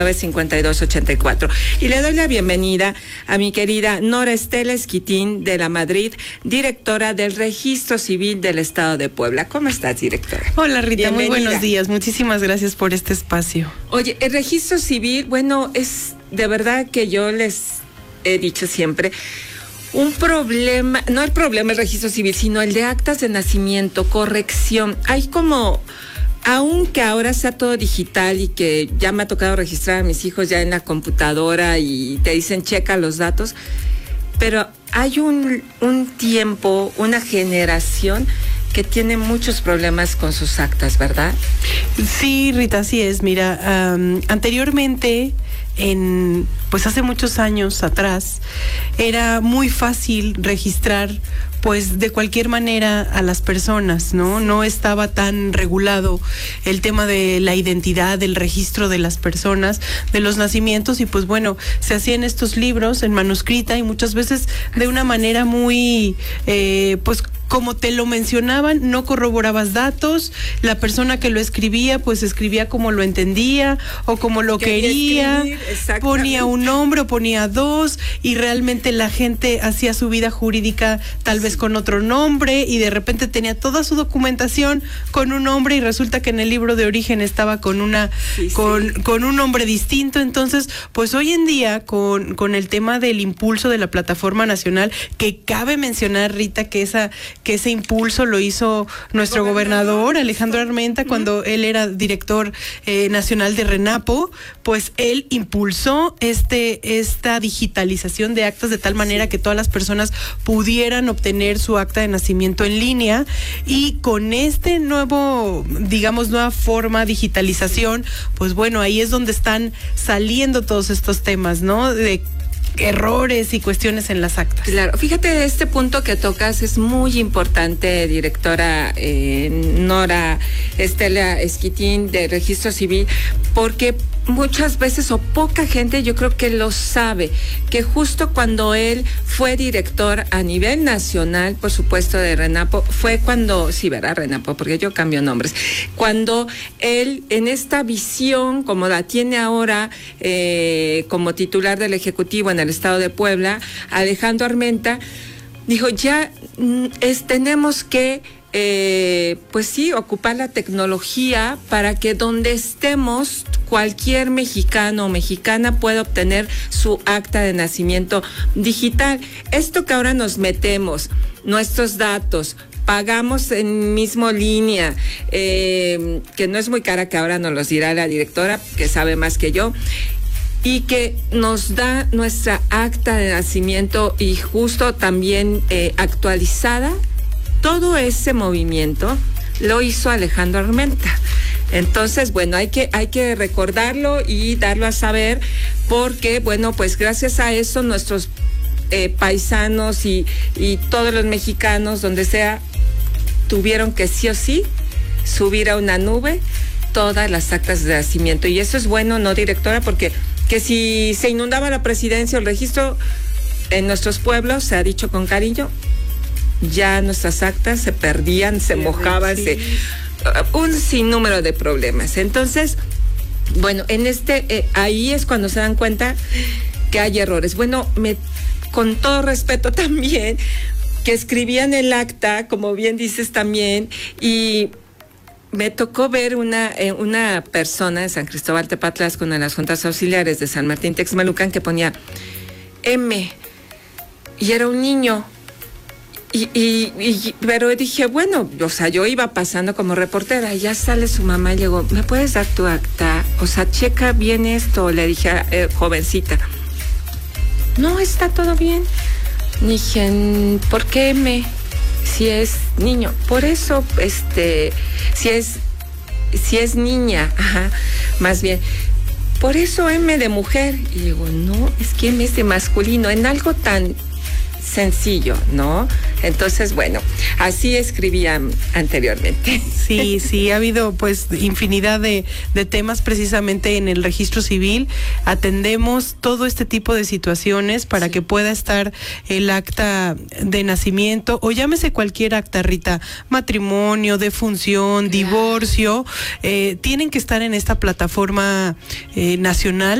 952-84. Y le doy la bienvenida a mi querida Nora Estela Esquitín de la Madrid, directora del Registro Civil del Estado de Puebla. ¿Cómo estás, directora? Hola, Rita, bienvenida. muy buenos días. Muchísimas gracias por este espacio. Oye, el Registro Civil, bueno, es de verdad que yo les he dicho siempre, un problema, no el problema del Registro Civil, sino el de actas de nacimiento, corrección. Hay como... Aunque ahora sea todo digital y que ya me ha tocado registrar a mis hijos ya en la computadora y te dicen checa los datos, pero hay un tiempo, una generación que tiene muchos problemas con sus actas, ¿verdad? Sí, Rita, así es. Mira, anteriormente, pues hace muchos años atrás, era muy fácil registrar pues de cualquier manera a las personas, ¿no? No estaba tan regulado el tema de la identidad, del registro de las personas, de los nacimientos, y pues bueno, se hacían estos libros en manuscrita y muchas veces de una manera muy, pues como te lo mencionaban, no corroborabas datos, la persona que lo escribía, pues escribía como lo entendía o como lo quería, ponía un nombre o ponía dos, y realmente la gente hacía su vida jurídica tal vez con otro nombre, y de repente tenía toda su documentación con un nombre, y resulta que en el libro de origen estaba con con un nombre distinto. Entonces, pues hoy en día, con el tema del impulso de la Plataforma Nacional, que cabe mencionar, Rita, que ese impulso lo hizo nuestro gobernador Alejandro Armenta cuando él era director nacional de RENAPO, pues él impulsó esta digitalización de actas de tal manera que todas las personas pudieran obtener su acta de nacimiento en línea, y con este nueva forma digitalización, pues bueno, ahí es donde están saliendo todos estos temas, ¿no? De errores y cuestiones en las actas. Claro, fíjate, este punto que tocas es muy importante, directora Nora Estela Esquitín de Registro Civil, porque muchas veces o poca gente yo creo que lo sabe, que justo cuando él fue director a nivel nacional, por supuesto, de RENAPO, fue cuando, sí, ¿verdad? RENAPO, porque yo cambio nombres, cuando él en esta visión, como la tiene ahora como titular del Ejecutivo en el Estado de Puebla, Alejandro Armenta, dijo, ya tenemos que pues sí, ocupar la tecnología para que donde estemos cualquier mexicano o mexicana pueda obtener su acta de nacimiento digital. Esto que ahora nos metemos, nuestros datos, pagamos en mismo línea, que no es muy cara, que ahora nos los dirá la directora, que sabe más que yo, y que nos da nuestra acta de nacimiento y justo también actualizada. Todo ese movimiento lo hizo Alejandro Armenta. Entonces, bueno, hay que recordarlo y darlo a saber, porque, bueno, pues gracias a eso nuestros paisanos y todos los mexicanos, donde sea, tuvieron que sí o sí subir a una nube todas las actas de nacimiento. Y eso es bueno, ¿no, directora? Porque que si se inundaba la presidencia o el registro en nuestros pueblos, se ha dicho con cariño, ya nuestras actas se perdían, se mojaban, un sinnúmero de problemas. Entonces, bueno, ahí es cuando se dan cuenta que hay errores. Bueno, con todo respeto también, que escribían el acta, como bien dices también, y me tocó ver una persona de San Cristóbal Tepatlasco, una de las juntas auxiliares de San Martín Texmelucan, que ponía M, y era un niño. Pero dije, bueno, o sea, yo iba pasando como reportera, y ya sale su mamá y le digo, ¿me puedes dar tu acta? O sea, checa bien esto, le dije, jovencita. No, está todo bien. Dije, ¿por qué M? Si es niño. Por eso, si es niña, más bien. Por eso M de mujer. Y digo, no, es que M es de masculino, en algo tan sencillo, ¿no? Entonces, bueno, así escribían anteriormente. Sí, ha habido pues infinidad de temas precisamente en el registro civil. Atendemos todo este tipo de situaciones para que pueda estar el acta de nacimiento, o llámese cualquier acta, Rita, matrimonio, defunción, divorcio, tienen que estar en esta plataforma nacional